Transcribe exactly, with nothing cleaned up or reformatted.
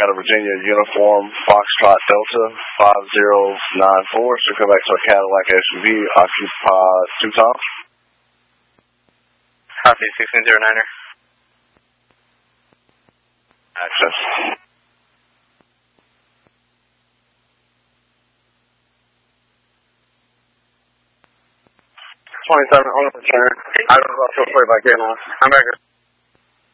out of Virginia, Uniform Foxtrot Delta five zero nine four. So come back to our Cadillac S U V, occupy two Tom. Copy, sixteen zero niner. Access. twenty-seven, on the return. I don't know if I'll play by getting off. I'm back.